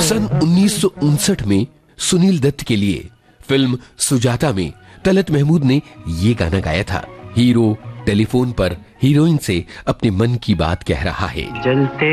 सन 1959 में सुनील दत्त के लिए फिल्म सुजाता में तलत महमूद ने ये गाना गाया था। हीरो टेलीफोन पर हीरोइन से अपने मन की बात कह रहा है। जलते